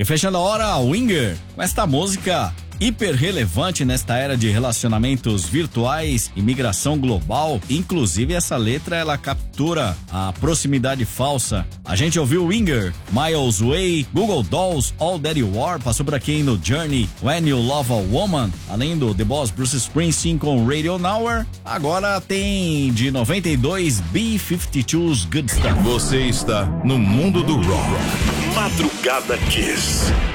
E fechando a hora, Winger, com esta música hiper relevante nesta era de relacionamentos virtuais e migração global. Inclusive essa letra ela captura a proximidade falsa. A gente ouviu Winger, Miles Way, Google Dolls, All That You Are, passou por aqui no Journey, When You Love a Woman, além do The Boss Bruce Springsteen com Radio Nowhere. Agora tem de 92 B-52's Good Stuff. Você está no mundo do rock. Madrugada Kiss.